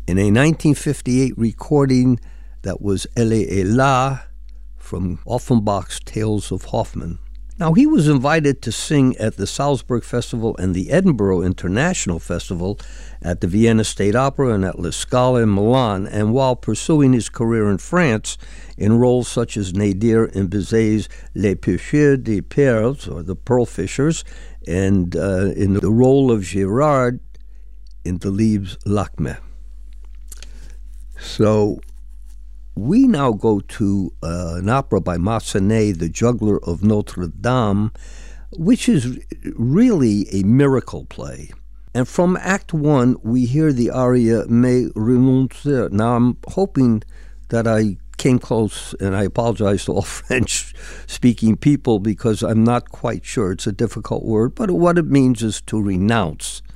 in a 1958 recording that was Elle est là from Offenbach's Tales of Hoffmann. Now, he was invited to sing at the Salzburg Festival and the Edinburgh International Festival, at the Vienna State Opera, and at La Scala in Milan, and while pursuing his career in France in roles such as Nadir in Bizet's Les Pêcheurs de Perles, or the Pearl Fishers, and in the role of Girard in Delibes' Lakmé. So we now go to an opera by Massenet, The Juggler of Notre Dame, which is really a miracle play. And from Act 1, we hear the aria Mais renoncer. Now, I'm hoping that I came close, and I apologize to all French-speaking people because I'm not quite sure. It's a difficult word, but what it means is to renounce.